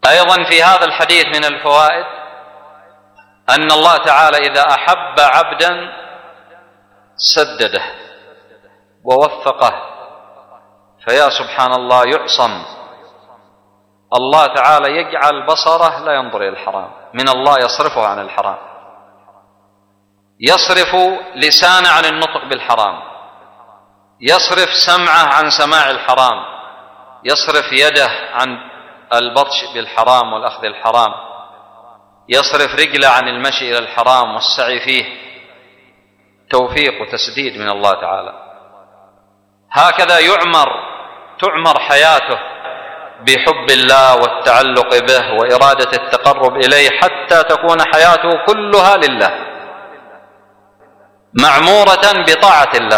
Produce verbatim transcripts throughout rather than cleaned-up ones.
أيضا في هذا الحديث من الفوائد أن الله تعالى إذا أحب عبدا سدده ووفقه، فيا سبحان الله يعصم الله تعالى يجعل بصره لا ينظر إلى الحرام، من الله يصرفه عن الحرام، يصرف لسانه عن النطق بالحرام، يصرف سمعه عن سماع الحرام، يصرف يده عن البطش بالحرام والأخذ الحرام، يصرف رجله عن المشي إلى الحرام والسعي فيه. توفيق وتسديد من الله تعالى. هكذا يعمر تعمر حياته بحب الله والتعلق به وإرادة التقرب إليه، حتى تكون حياته كلها لله معمورة بطاعة الله.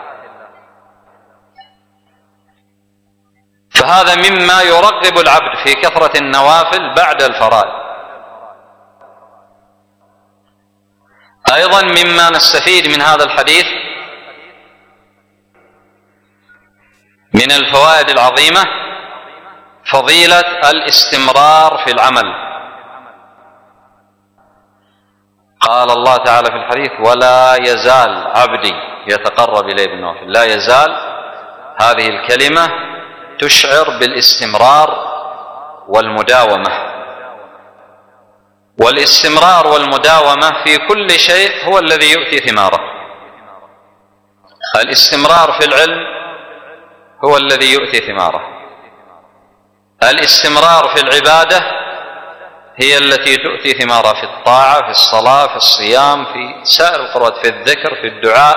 فهذا مما يرغب العبد في كثرة النوافل بعد الفرائض. أيضا مما نستفيد من هذا الحديث من الفوائد العظيمة فضيلة الاستمرار في العمل. قال الله تعالى في الحديث: ولا يزال عبدي يتقرب إلي بالنوافل. لا يزال، هذه الكلمة تشعر بالاستمرار والمداومة، والاستمرار والمداومة في كل شيء هو الذي يؤتي ثماره. الاستمرار في العلم هو الذي يؤتي ثماره، الاستمرار في العبادة هي التي تؤتي ثمارها في الطاعة، في الصلاة، في الصيام، في سائر القربات، في الذكر، في الدعاء.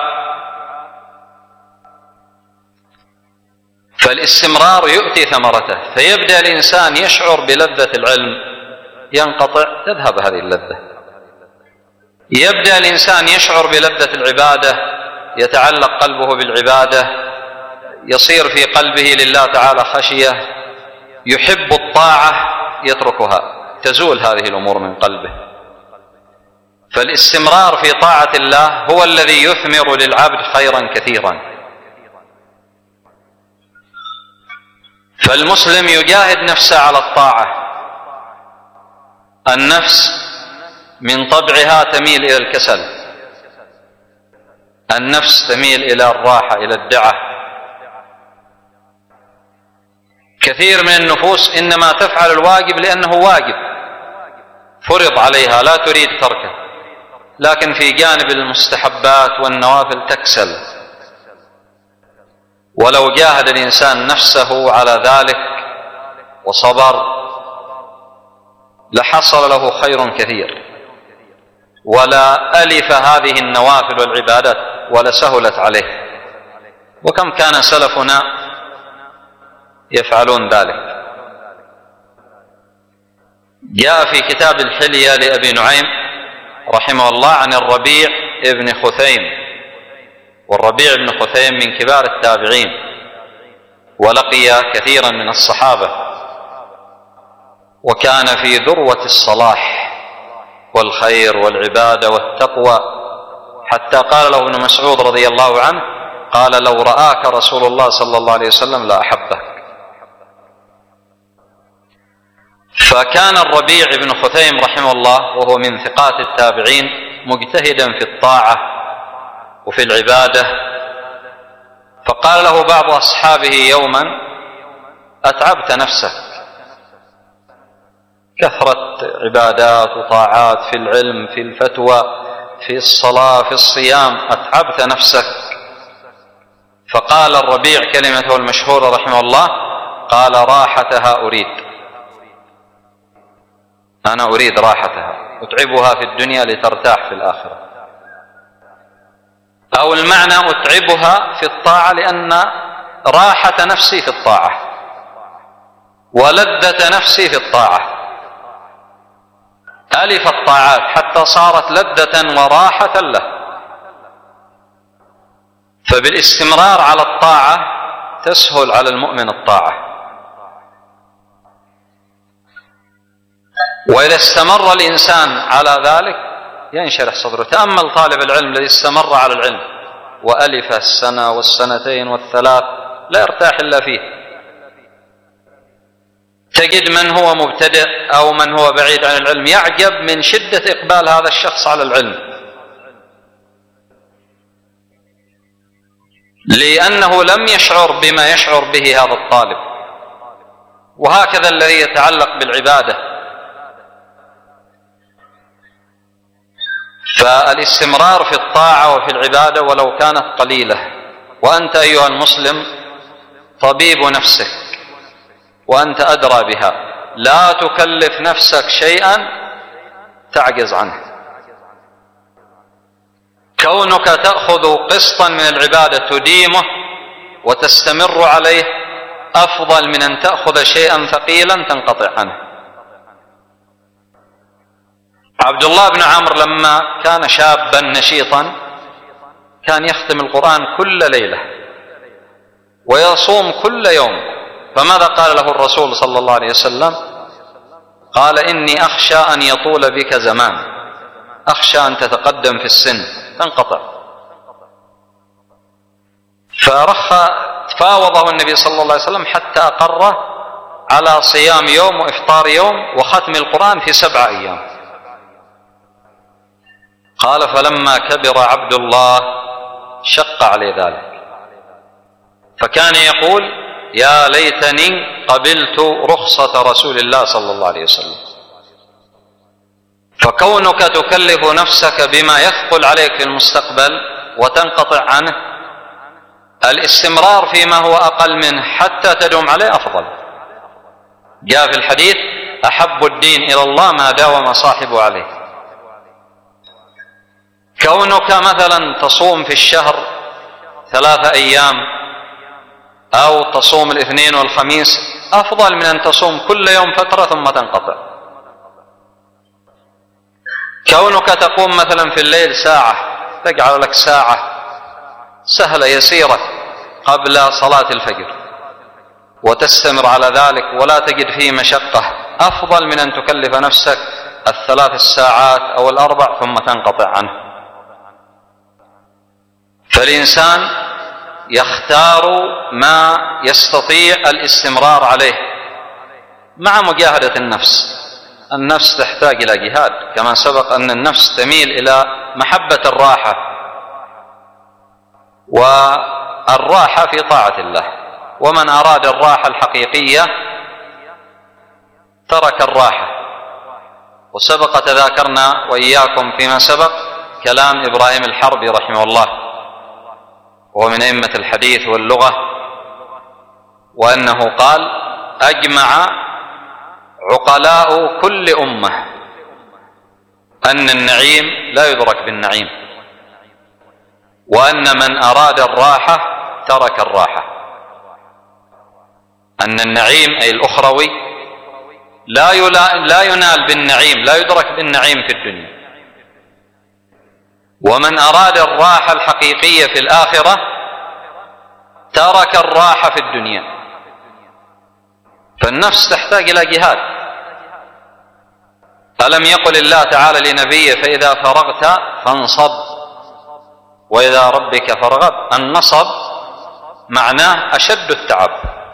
فالاستمرار يؤتي ثمرته، فيبدأ الإنسان يشعر بلذة العلم، ينقطع تذهب هذه اللذة. يبدأ الإنسان يشعر بلذة العبادة، يتعلق قلبه بالعبادة، يصير في قلبه لله تعالى خشية، يحب الطاعة يتركها، تزول هذه الأمور من قلبه. فالاستمرار في طاعة الله هو الذي يثمر للعبد خيرا كثيرا. فالمسلم يجاهد نفسه على الطاعة. النفس من طبعها تميل إلى الكسل، النفس تميل إلى الراحة، إلى الدعة. كثير من النفوس إنما تفعل الواجب لأنه واجب فرض عليها، لا تريد تركه، لكن في جانب المستحبات والنوافل تكسل. ولو جاهد الإنسان نفسه على ذلك وصبر لحصل له خير كثير، ولا ألف هذه النوافل والعبادات ولا سهلت عليه. وكم كان سلفنا يفعلون ذلك. جاء في كتاب الحلية لأبي نعيم رحمه الله عن الربيع ابن خثيم، والربيع بن خثيم من كبار التابعين، ولقي كثيرا من الصحابة، وكان في ذروة الصلاح والخير والعبادة والتقوى، حتى قال له ابن مسعود رضي الله عنه: قال لو رآك رسول الله صلى الله عليه وسلم لأحبك. فكان الربيع بن خثيم رحمه الله وهو من ثقات التابعين مجتهدا في الطاعة وفي العبادة. فقال له بعض أصحابه يوما: أتعبت نفسك، كثرة عبادات وطاعات في العلم، في الفتوى، في الصلاة، في الصيام، أتعبت نفسك. فقال الربيع كلمته المشهورة رحمه الله: قال راحتها أريد، أنا أريد راحتها، أتعبها في الدنيا لترتاح في الآخرة. أو المعنى أتعبها في الطاعة لأن راحة نفسي في الطاعة ولذة نفسي في الطاعة. ألف الطاعات حتى صارت لذة وراحة له. فبالاستمرار على الطاعة تسهل على المؤمن الطاعة. وإذا استمر الإنسان على ذلك ينشرح صدره. تأمل طالب العلم الذي استمر على العلم وألف السنة والسنتين والثلاث لا يرتاح إلا فيه، تجد من هو مبتدئ أو من هو بعيد عن العلم يعجب من شدة إقبال هذا الشخص على العلم، لأنه لم يشعر بما يشعر به هذا الطالب. وهكذا الذي يتعلق بالعبادة، فالاستمرار في الطاعة وفي العبادة ولو كانت قليلة. وأنت أيها المسلم طبيب نفسك وأنت أدرى بها، لا تكلف نفسك شيئا تعجز عنه. كونك تأخذ قسطا من العبادة تديمه وتستمر عليه أفضل من أن تأخذ شيئا ثقيلا تنقطع عنه. عبد الله بن عمرو لما كان شابا نشيطا كان يختم القرآن كل ليلة ويصوم كل يوم. فماذا قال له الرسول صلى الله عليه وسلم؟ قال: إني أخشى أن يطول بك زمان، أخشى أن تتقدم في السن تنقطع. فرخى فاوضه النبي صلى الله عليه وسلم حتى أقره على صيام يوم وإفطار يوم وختم القرآن في سبع أيام. قال: فلما كبر عبد الله شق عليه ذلك، فكان يقول: يا ليتني قبلت رخصة رسول الله صلى الله عليه وسلم. فكونك تكلف نفسك بما يثقل عليك في المستقبل وتنقطع عنه، الاستمرار فيما هو أقل منه حتى تدوم عليه أفضل. جاء في الحديث: أحب الدين إلى الله ما داوم صاحبه عليه. كونك مثلا تصوم في الشهر ثلاثة أيام أو تصوم الاثنين والخميس أفضل من أن تصوم كل يوم فترة ثم تنقطع. كونك تقوم مثلا في الليل ساعة، تجعل لك ساعة سهلة يسيرة قبل صلاة الفجر وتستمر على ذلك ولا تجد فيه مشقة، أفضل من أن تكلف نفسك الثلاث الساعات أو الأربع ثم تنقطع عنه. فالإنسان يختار ما يستطيع الاستمرار عليه مع مجاهدة النفس. النفس تحتاج إلى جهاد، كما سبق أن النفس تميل إلى محبة الراحة، والراحة في طاعة الله. ومن أراد الراحة الحقيقية ترك الراحة. وسبق تذاكرنا وإياكم فيما سبق كلام إبراهيم الحربي رحمه الله، وهو من أئمة الحديث واللغة، وأنه قال: أجمع عقلاء كل أمة أن النعيم لا يدرك بالنعيم، وأن من أراد الراحة ترك الراحة. أن النعيم أي الأخروي لا لا ينال بالنعيم، لا يدرك بالنعيم في الدنيا. ومن أراد الراحة الحقيقية في الآخرة ترك الراحة في الدنيا. فالنفس تحتاج إلى جهاد. ألم يقل الله تعالى لنبيه: فإذا فرغت فانصب وإذا ربك فارغب. النصب معناه أشد التعب.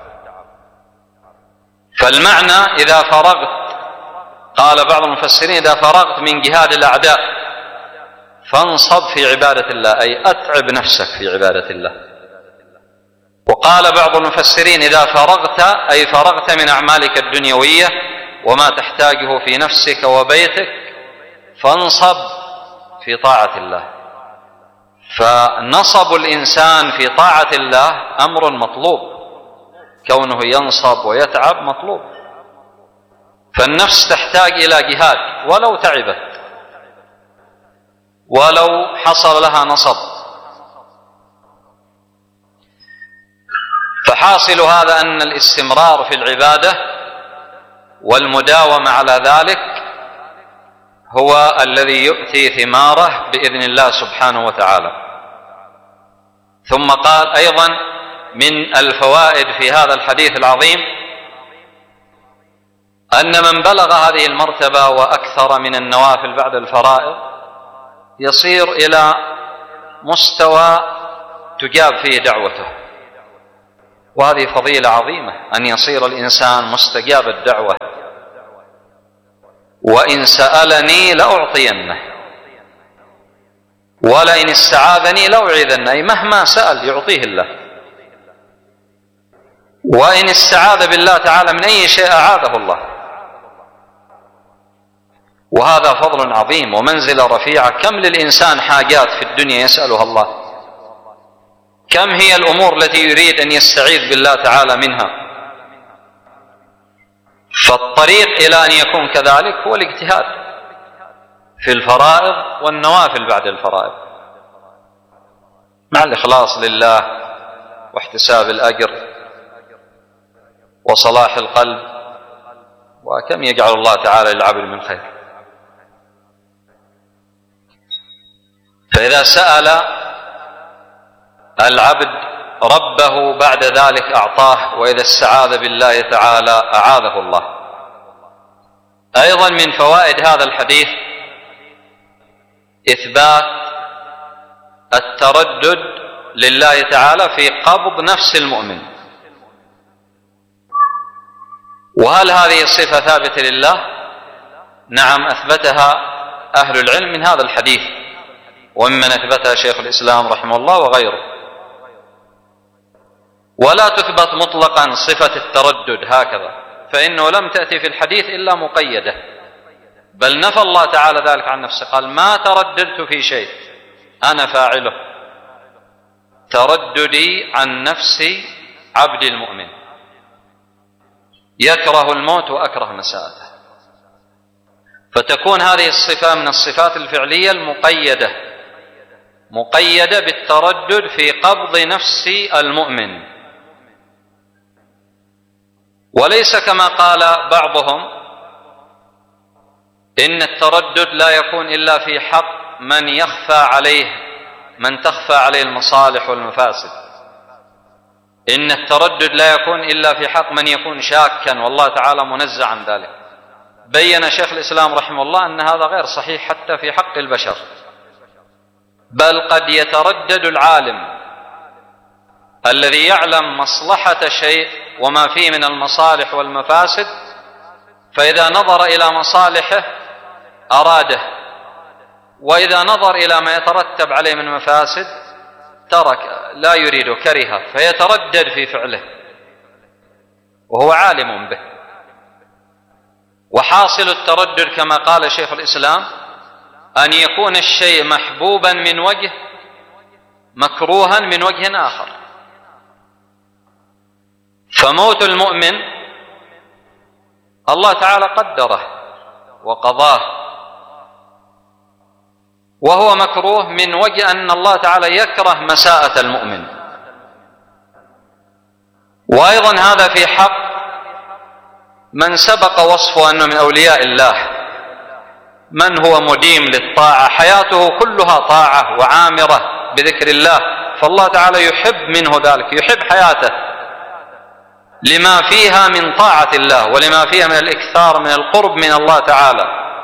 فالمعنى إذا فرغت، قال بعض المفسرين: إذا فرغت من جهاد الأعداء فانصب في عبادة الله، أي أتعب نفسك في عبادة الله. وقال بعض المفسرين: إذا فرغت أي فرغت من أعمالك الدنيوية وما تحتاجه في نفسك وبيتك فانصب في طاعة الله. فنصب الإنسان في طاعة الله أمر مطلوب، كونه ينصب ويتعب مطلوب. فالنفس تحتاج إلى جهاد ولو تعبت، ولو حصل لها نصب. فحاصل هذا أن الاستمرار في العبادة والمداومة على ذلك هو الذي يؤتي ثماره بإذن الله سبحانه وتعالى. ثم قال أيضا من الفوائد في هذا الحديث العظيم أن من بلغ هذه المرتبة وأكثر من النوافل بعد الفرائض يصير إلى مستوى تجاب فيه دعوته. وهذه فضيلة عظيمة أن يصير الإنسان مستجاب الدعوة. وإن سألني لأعطينه ولئن استعاذني لأعيذنه، أي مهما سأل يعطيه الله، وإن استعاذ بالله تعالى من أي شيء أعاذه الله. وهذا فضل عظيم ومنزلة رفيعة. كم للإنسان حاجات في الدنيا يسألها الله، كم هي الأمور التي يريد أن يستعيذ بالله تعالى منها. فالطريق إلى أن يكون كذلك هو الاجتهاد في الفرائض والنوافل بعد الفرائض مع الإخلاص لله واحتساب الأجر وصلاح القلب، وكم يجعل الله تعالى للعبد من خير. فإذا سأل العبد ربه بعد ذلك أعطاه، وإذا استعاذ بالله تعالى أعاذه الله. أيضا من فوائد هذا الحديث إثبات التردد لله تعالى في قبض نفس المؤمن. وهل هذه الصفة ثابتة لله؟ نعم، أثبتها أهل العلم من هذا الحديث، وممن أثبتها شيخ الإسلام رحمه الله وغيره. ولا تثبت مطلقا صفة التردد هكذا، فإنه لم تأتي في الحديث إلا مقيدة، بل نفى الله تعالى ذلك عن نفسه، قال ما ترددت في شيء أنا فاعله، ترددي عن نفس عبد المؤمن، يكره الموت وأكره مساءته. فتكون هذه الصفة من الصفات الفعلية المقيدة، مقيدة بالتردد في قبض نفس المؤمن، وليس كما قال بعضهم إن التردد لا يكون إلا في حق من يخفى عليه من تخفى عليه المصالح والمفاسد، إن التردد لا يكون إلا في حق من يكون شاكا، والله تعالى منزه عن ذلك. بين شيخ الإسلام رحمه الله أن هذا غير صحيح حتى في حق البشر، بل قد يتردد العالم الذي يعلم مصلحة شيء وما فيه من المصالح والمفاسد، فإذا نظر إلى مصالحه أراده، وإذا نظر إلى ما يترتب عليه من مفاسد ترك، لا يريد، كرهه، فيتردد في فعله وهو عالم به. وحاصل التردد كما قال شيخ الإسلام أن يكون الشيء محبوبا من وجه مكروها من وجه آخر. فموت المؤمن الله تعالى قدره وقضاه، وهو مكروه من وجه أن الله تعالى يكره مساءة المؤمن. وأيضا هذا في حق من سبق وصفه أنه من أولياء الله، من هو مديم للطاعة، حياته كلها طاعة وعامرة بذكر الله، فالله تعالى يحب منه ذلك، يحب حياته لما فيها من طاعة الله ولما فيها من الإكثار من القرب من الله تعالى،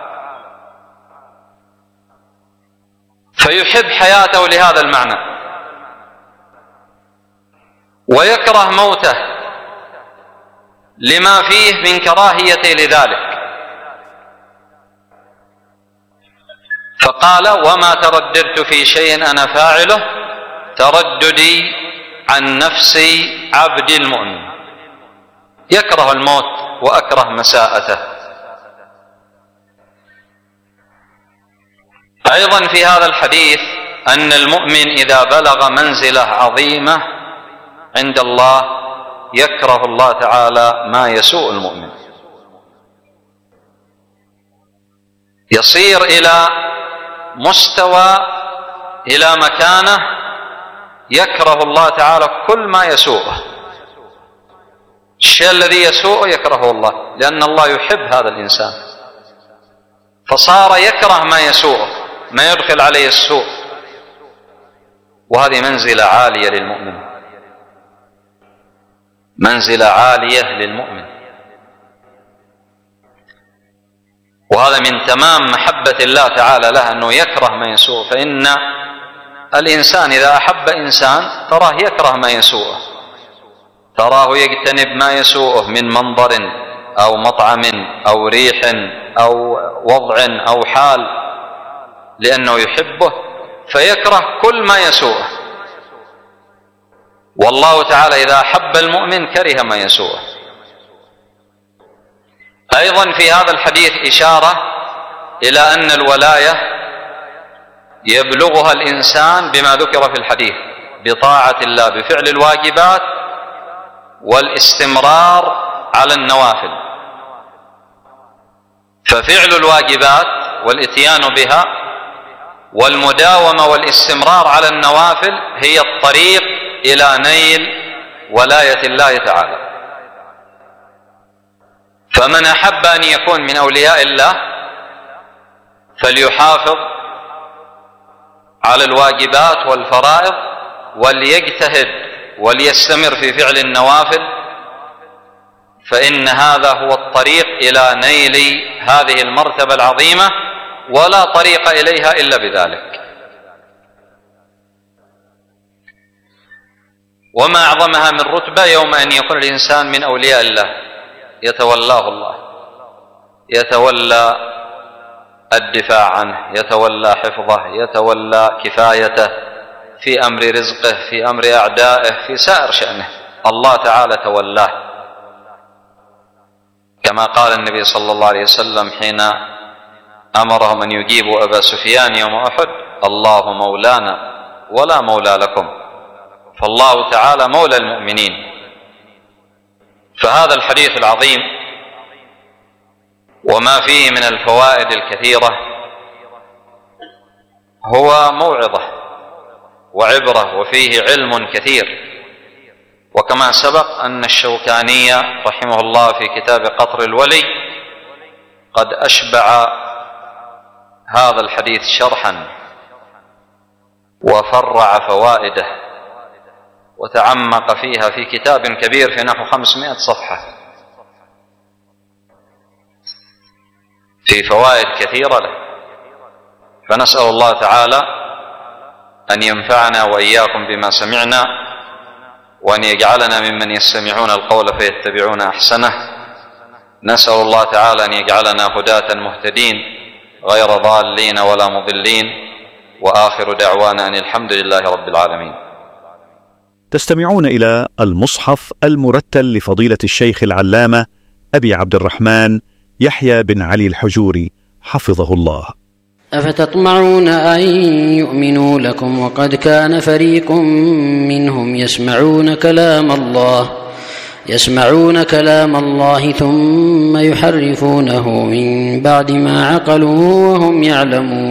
فيحب حياته لهذا المعنى، ويكره موته لما فيه من كراهيته لذلك. فقال وما ترددت في شيء أنا فاعله ترددي عن نفس عبد المؤمن، يكره الموت وأكره مساءته. أيضا في هذا الحديث أن المؤمن إذا بلغ منزلة عظيمة عند الله يكره الله تعالى ما يسوء المؤمن، يصير إلى مستوى إلى مكانه يكره الله تعالى كل ما يسوءه، الشيء الذي يسوءه يكرهه الله، لأن الله يحب هذا الإنسان، فصار يكره ما يسوءه، ما يدخل عليه السوء. وهذه منزلة عالية للمؤمن، منزلة عالية للمؤمن، وهذا من تمام محبة الله تعالى له أنه يكره ما يسوء. فإن الإنسان إذا أحب إنسان تراه يكره ما يسوءه، تراه يجتنب ما يسوءه من منظر أو مطعم أو ريح أو وضع أو حال لأنه يحبه، فيكره كل ما يسوءه. والله تعالى إذا أحب المؤمن كره ما يسوءه. أيضا في هذا الحديث إشارة إلى أن الولاية يبلغها الإنسان بما ذكر في الحديث بطاعة الله بفعل الواجبات والاستمرار على النوافل. ففعل الواجبات والإتيان بها والمداومة والاستمرار على النوافل هي الطريق إلى نيل ولاية الله تعالى. فمن أحب أن يكون من أولياء الله فليحافظ على الواجبات والفرائض وليجتهد وليستمر في فعل النوافل، فإن هذا هو الطريق إلى نيل هذه المرتبة العظيمة، ولا طريق إليها إلا بذلك. وما أعظمها من رتبة يوم أن يكون الإنسان من أولياء الله يتولاه الله، يتولى الدفاع عنه، يتولى حفظه، يتولى كفايته في أمر رزقه، في أمر أعدائه، في سائر شأنه الله تعالى تولاه، كما قال النبي صلى الله عليه وسلم حين أمرهم أن يجيبوا أبا سفيان يوم أحد: الله مولانا ولا مولى لكم. فالله تعالى مولى المؤمنين. فهذا الحديث العظيم وما فيه من الفوائد الكثيرة هو موعظة وعبرة وفيه علم كثير. وكما سبق أن الشوكاني رحمه الله في كتاب قطر الولي قد أشبع هذا الحديث شرحا وفرع فوائده وتعمق فيها في كتاب كبير في نحو خمسمائة صفحة في فوائد كثيرة له. فنسأل الله تعالى أن ينفعنا وإياكم بما سمعنا، وأن يجعلنا ممن يستمعون القول فيتبعون أحسنه. نسأل الله تعالى أن يجعلنا هداة مهتدين غير ضالين ولا مضلين. وآخر دعوانا أن الحمد لله رب العالمين. تستمعون إلى المصحف المرتل لفضيلة الشيخ العلامة أبي عبد الرحمن يحيى بن علي الحجوري حفظه الله. أفتطمعون أن يؤمنوا لكم وقد كان فريق منهم يسمعون كلام الله يسمعون كلام الله ثم يحرفونه من بعد ما عقلوه وهم يعلمون